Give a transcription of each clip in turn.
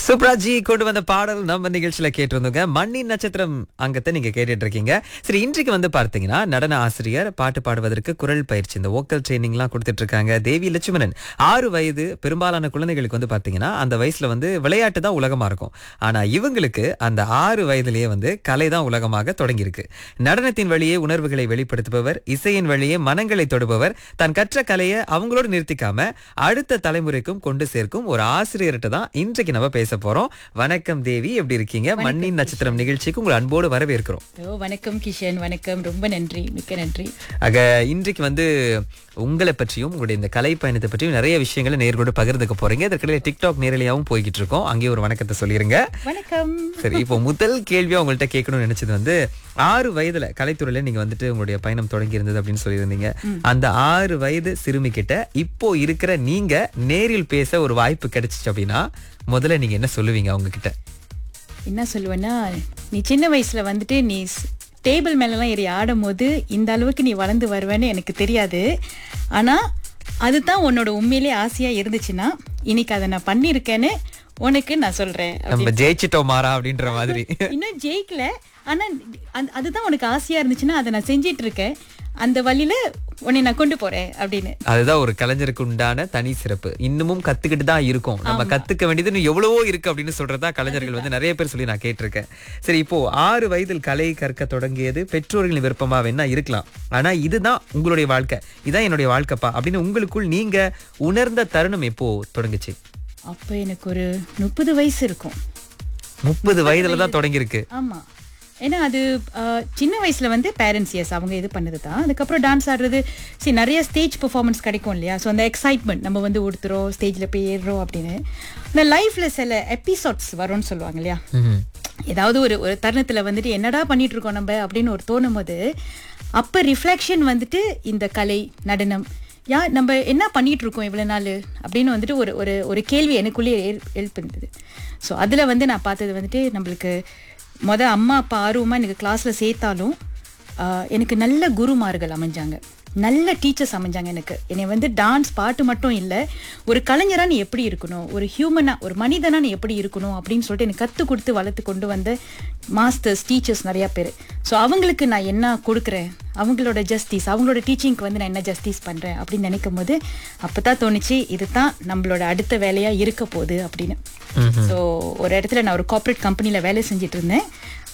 சுப்ராஜி கொண்டு வந்த பாடல் நம்ம நிகழ்ச்சியில கேட்டிருந்தோங்க. மண்ணின் நட்சத்திரம் அங்கத்தை நீங்க கேட்டுட்டு இருக்கீங்க. சரி, இன்றைக்கு வந்து பார்த்தீங்கன்னா நடன ஆசிரியர், பாட்டு பாடுவதற்கு குரல் பயிற்சி, இந்த வோக்கல் ட்ரைனிங் எல்லாம் கொடுத்துட்டு இருக்காங்க. தேவி லட்சுமணன் 6 வயது. பெரும்பாலான குழந்தைகளுக்கு வந்து பார்த்தீங்கன்னா அந்த வயசுல வந்து விளையாட்டு தான் உலகமா இருக்கும். ஆனா இவங்களுக்கு அந்த 6 வயதிலேயே வந்து கலை தான் உலகமாக தொடங்கியிருக்கு. நடனத்தின் வழியே உணர்வுகளை வெளிப்படுத்துபவர், இசையின் வழியே மனங்களை தொடுபவர், தான் கற்ற கலையை அவங்களோடு நிறுத்திக்காம அடுத்த தலைமுறைக்கும் கொண்டு சேர்க்கும் ஒரு ஆசிரியர்கிட்ட தான் இன்றைக்கு நம்ம பேச போறோம். வணக்கம் தேவி, எப்படி இருக்கீங்க? மண்ணின் நட்சத்திரம் நிகழ்ச்சிக்கு உங்களை அன்போடு வரவேற்கிறோம். வணக்கம் கிஷன், வணக்கம், ரொம்ப நன்றி, மிக்க நன்றி. ஆக இன்றைக்கு வந்து உங்களை பற்றியும் உங்களுடைய இந்த கலை பயணத்தை பற்றியும் நிறைய விஷயங்களை நேர்களோடு பகிர்ந்துக்க போறீங்க. இதற்கிடையே டிக்டாக் நேரலையாவும் போய்கிட்டு இருக்கோம். அங்கேயே ஒரு வணக்கத்தை சொல்லிருங்க. வணக்கம். சரி, இப்போ முதல் கேள்வியா உங்கள்கிட்ட கேட்கணும்னு நினைச்சது வந்து 6 வயதுல கலைத்துறையில நீங்க வந்துட்டு உங்களுடைய பயணம் தொடங்கி இருந்தது அப்படின்னு சொல்லியிருந்தீங்க. அந்த 6 வயது சிறுமி கிட்ட இப்போ இருக்கிற நீங்க நேரில் பேச ஒரு வாய்ப்பு கிடைச்சிச்சு அப்படின்னா முதல்ல நீங்க என்ன சொல்லுவீங்க அவங்க கிட்ட? என்ன சொல்லுவேன்னா, நீ சின்ன வயசுல வந்துட்டு நீ டேபிள் மேலலாம் ஏறி ஆடும் போது இந்த அளவுக்கு நீ வளர்ந்து வருவேன்னு எனக்கு தெரியாது. ஆனா அதுதான் உன்னோட உண்மையிலே ஆசையா இருந்துச்சுன்னா இன்னைக்கு அதை நான் பண்ணிருக்கேன்னு உனக்கு நான் சொல்றேன். நம்ம ஜெயிச்சிட்டோம் மாறா அப்படின்ற மாதிரி. இன்னும் ஜெயிக்கல, ஆனா அதுதான் உனக்கு ஆசையா இருந்துச்சுன்னா அதை நான் செஞ்சிட்டு இருக்கேன். அந்த வழியில உன்னை நான் கொண்டு போறேன் அப்படின்னு. அதுதான் ஒரு கலைஞருக்கு உண்டான தனி சிறப்பு. இன்னமும் கத்துக்கிட்டு தான் இருக்கும். நம்ம கத்துக்க வேண்டியது இன்னும் எவ்வளவோ இருக்கு அப்படின்னு சொல்றதா கலைஞர்கள் வந்து நிறைய பேர் சொல்லி நான் கேட்டிருக்கேன். சரி, இப்போ 6 வயதில் கலை கற்க தொடங்கியது பெற்றோர்களின் விருப்பமா வேணா இருக்கலாம். ஆனா இதுதான் உங்களுடைய வாழ்க்கை, இதான் என்னுடைய வாழ்க்கைப்பா அப்படின்னு உங்களுக்குள் நீங்க உணர்ந்த தருணம் எப்போ தொடங்குச்சு? அப்ப எனக்கு ஒரு 30 வயசு இருக்கும். 30 வயதுல தான் தொடங்கி இருக்கு. ஆமா, ஏன்னா அது சின்ன வயசுல வந்து பேரண்ட்ஸ் எஸ் அவங்க இது பண்ணது தான். அதுக்கப்புறம் டான்ஸ் ஆடுறது, சரி, நிறைய ஸ்டேஜ் பெர்ஃபார்மன்ஸ் கிடைக்கும் இல்லையா. ஸோ அந்த எக்ஸைட்மெண்ட், நம்ம வந்து ஒருத்தரோம் ஸ்டேஜில் போய் ஏறுறோம் அப்படின்னு இந்த லைஃப்ல சில எபிசோட்ஸ் வரும்னு சொல்லுவாங்க இல்லையா. ஏதாவது ஒரு ஒரு தருணத்தில் வந்துட்டு என்னடா பண்ணிட்டு இருக்கோம் நம்ம அப்படின்னு ஒரு தோணும் போது அப்போ ரிஃப்ளெக்ஷன் வந்துட்டு இந்த கலை நடனம் நம்ம என்ன பண்ணிட்டு இருக்கோம் இவ்வளோ நாள் அப்படின்னு வந்துட்டு ஒரு ஒரு ஒரு கேள்வி எனக்குள்ளேயே எழுப்பிருந்தது. ஸோ அதில் வந்து நான் பார்த்தது வந்துட்டு நம்மளுக்கு அம்மா அப்பா ஆர்வமாக எனக்கு கிளாஸில் சேர்த்தாலும் எனக்கு நல்ல குருமார்கள் அமைஞ்சாங்க, நல்ல டீச்சர்ஸ் அமைஞ்சாங்க. என்னை வந்து டான்ஸ் பாட்டு மட்டும் இல்லை, ஒரு கலைஞராக நீ எப்படி இருக்கணும், ஒரு ஹியூமனாக ஒரு மனிதனாக நீ எப்படி இருக்கணும் அப்படின்னு சொல்லிட்டு எனக்கு கற்றுக் கொடுத்து வளர்த்து கொண்டு வந்த மாஸ்டர்ஸ் டீச்சர்ஸ் நிறையா பேர். ஸோ அவங்களுக்கு நான் என்ன கொடுக்குறேன், அவங்களோட ஜஸ்டிஸ், அவங்களோட டீச்சிங்க்கு வந்து நான் என்ன ஜஸ்டிஸ் பண்ணுறேன் அப்படின்னு நினைக்கும் போது அப்போ தான் தோணுச்சு இதுதான் நம்மளோட அடுத்த வேலையாக இருக்க போகுது அப்படின்னு. ஸோ ஒரு இடத்துல நான் ஒரு கார்ப்பரேட் கம்பெனியில் வேலை செஞ்சுட்டு இருந்தேன்.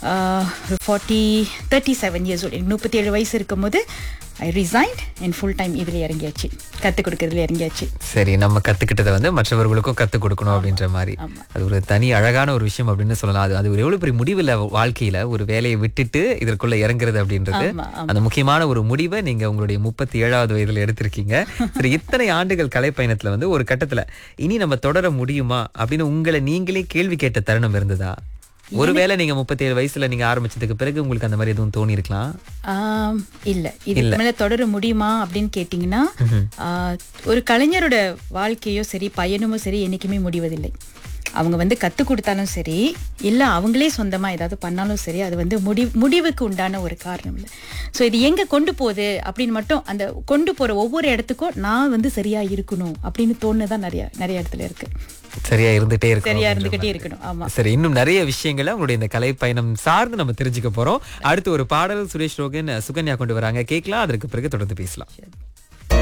37 இயர்ஸ் ஓல்டு, 37 வயசு இருக்கும் போது ஐ ரிசைன்ட் அண்ட் ஃபுல் டைம் இதில் இறங்கியாச்சு, கற்றுக் கொடுக்கறதுல இறங்கியாச்சு. சரி, நம்ம கற்றுக்கிட்டதை வந்து மற்றவர்களுக்கும் கற்றுக் கொடுக்கணும் அப்படின்ற மாதிரி. அது ஒரு தனி அழகான ஒரு விஷயம் அப்படின்னு சொல்லலாம். அது ஒரு எவ்வளோ பெரிய முடிவில் வாழ்க்கையில் ஒரு வேலையை விட்டுட்டு இதற்குள்ள இறங்குறது அப்படின்றது அந்த முக்கியமான ஒரு முடிவை நீங்கள் உங்களுடைய 37வது வயதில் எடுத்திருக்கீங்க. சரி, இத்தனை ஆண்டுகள் கலை பயணத்தில் வந்து ஒரு கட்டத்தில் இனி நம்ம தொடர முடியுமா அப்படின்னு உங்களை நீங்களே கேள்வி கேட்ட தருணம் இருந்ததா? ஒருவேளை நீங்க 37 வயசுல நீங்க ஆரம்பிச்சதுக்கு பிறகு உங்களுக்கு அந்த மாதிரி எதுவும் தோணி இருக்கலாம்? இல்ல, இதுக்கு மேல தொடர முடியுமா அப்படின்னு கேட்டீங்கன்னா ஒரு கலைஞரோட வாழ்க்கையோ சரி பயணமோ சரி என்னைக்குமே முடிவதில்லை. அவங்க வந்து கற்றுக் கொடுத்தாலும் சரி இல்லை அவங்களே சொந்தமாக ஏதாவது பண்ணாலும் சரி அது வந்து முடிவுக்கு உண்டான ஒரு காரணம் இல்லை. ஸோ இது எங்கே கொண்டு போகுது அப்படின்னு மட்டும் அந்த கொண்டு போகிற ஒவ்வொரு இடத்துக்கும் நான் வந்து சரியாக இருக்கணும் அப்படின்னு தோணுதான் நிறைய இடத்துல இருக்கு. சரியா இருந்துகிட்டே இருக்கணும். ஆமா. சரி, இன்னும் நிறைய விஷயங்களை உங்களுடைய இந்த கலை பயணம் சார்ந்து நம்ம தெரிஞ்சுக்க போறோம். அடுத்து ஒரு பாடல் சுரேஷ் ரோகன், சுகன்யா கொண்டு வராங்க, கேட்கலாம். அதற்கு பிறகு தொடர்ந்து பேசலாம்.